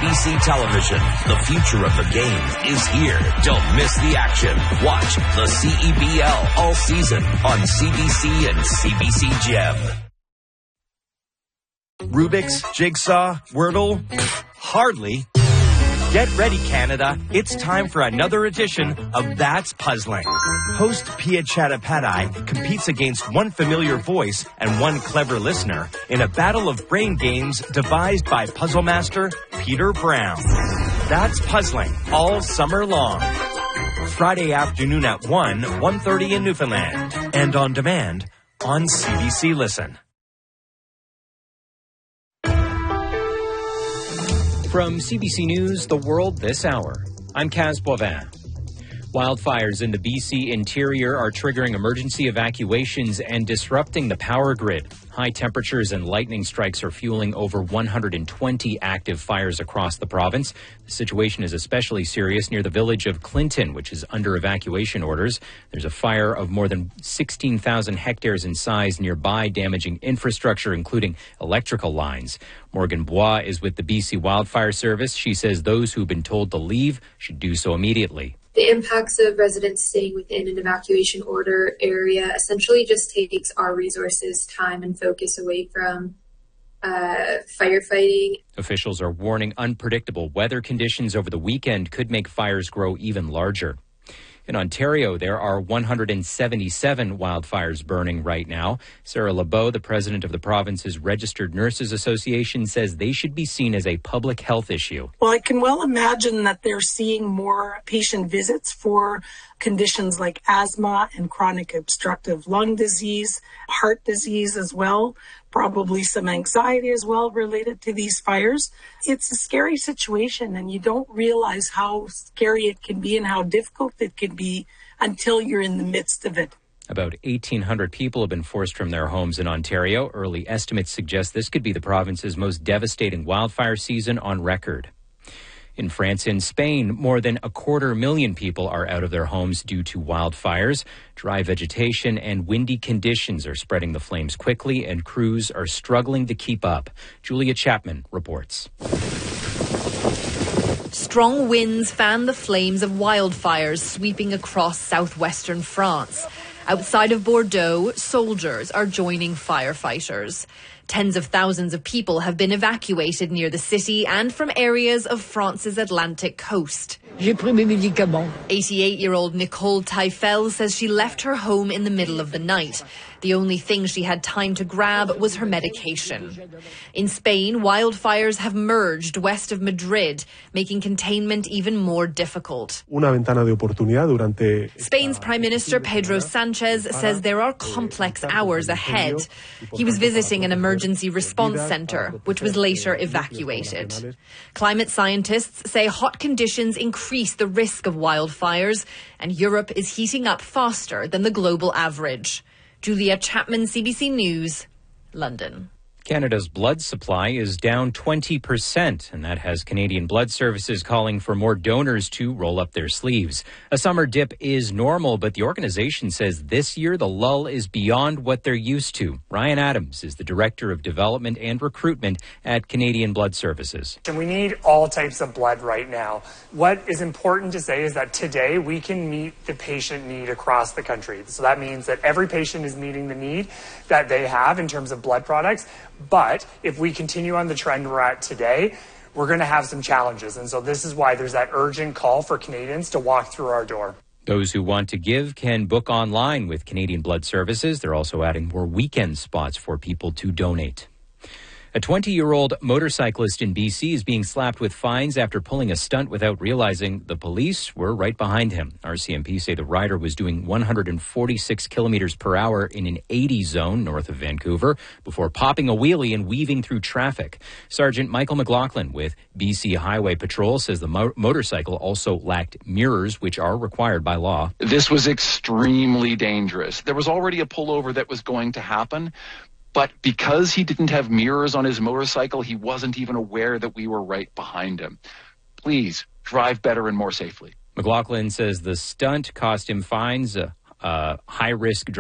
CBC Television. The future of the game is here. Don't miss the action. Watch the CEBL all season on CBC and CBC Gem. Rubik's, Jigsaw, Wordle? Hardly. Get ready, Canada. It's time for another edition of That's Puzzling. Host Pia Chattopadhyay competes against one familiar voice and one clever listener in a battle of brain games devised by puzzle master Peter Brown. That's Puzzling all summer long. Friday afternoon at 1:30 in Newfoundland. And on demand on CBC Listen. From CBC News, The World This Hour, I'm Kaz Boivin. Wildfires in the BC interior are triggering emergency evacuations and disrupting the power grid. High temperatures and lightning strikes are fueling over 120 active fires across the province. The situation is especially serious near the village of Clinton, which is under evacuation orders. There's a fire of more than 16,000 hectares in size nearby, damaging infrastructure, including electrical lines. Morgan Bois is with the BC Wildfire Service. She says those who've been told to leave should do so immediately. The impacts of residents staying within an evacuation order area essentially just takes our resources, time, and focus away from firefighting. Officials are warning unpredictable weather conditions over the weekend could make fires grow even larger. In Ontario, there are 177 wildfires burning right now. Sarah Lebeau, the president of the province's Registered Nurses Association, says they should be seen as a public health issue. Well, I can well imagine that they're seeing more patient visits for conditions like asthma and chronic obstructive lung disease, heart disease as well, probably some anxiety as well related to these fires. It's a scary situation, and you don't realize how scary it can be and how difficult it can be until you're in the midst of it. About 1,800 people have been forced from their homes in Ontario. Early estimates suggest this could be the province's most devastating wildfire season on record. In France and Spain, more than 250,000 people are out of their homes due to wildfires. Dry vegetation and windy conditions are spreading the flames quickly, and crews are struggling to keep up. Julia Chapman reports. Strong winds fan the flames of wildfires sweeping across southwestern France. Outside of Bordeaux, soldiers are joining firefighters. Tens of thousands of people have been evacuated near the city and from areas of France's Atlantic coast. 88-year-old Nicole Taifel says she left her home in the middle of the night. The only thing she had time to grab was her medication. In Spain, wildfires have merged west of Madrid, making containment even more difficult. Spain's Prime Minister Pedro Sanchez says there are complex hours ahead. He was visiting an emergency response centre, which was later evacuated. Climate scientists say hot conditions increase the risk of wildfires, and Europe is heating up faster than the global average. Julia Chapman, CBC News, London. Canada's blood supply is down 20%, and that has Canadian Blood Services calling for more donors to roll up their sleeves. A summer dip is normal, but the organization says this year the lull is beyond what they're used to. Ryan Adams is the Director of Development and Recruitment at Canadian Blood Services. And we need all types of blood right now. What is important to say is that today we can meet the patient need across the country. So that means that every patient is meeting the need that they have in terms of blood products. But if we continue on the trend we're at today, we're going to have some challenges. And so this is why there's that urgent call for Canadians to walk through our door. Those who want to give can book online with Canadian Blood Services. They're also adding more weekend spots for people to donate. A 20-year-old motorcyclist in BC is being slapped with fines after pulling a stunt without realizing the police were right behind him. RCMP say the rider was doing 146 kilometers per hour in an 80 zone north of Vancouver before popping a wheelie and weaving through traffic. Sergeant Michael McLaughlin with BC Highway Patrol says the motorcycle also lacked mirrors, which are required by law. This was extremely dangerous. There was already a pullover that was going to happen. But because he didn't have mirrors on his motorcycle, he wasn't even aware that we were right behind him. Please drive better and more safely. McLaughlin says the stunt cost him fines, high-risk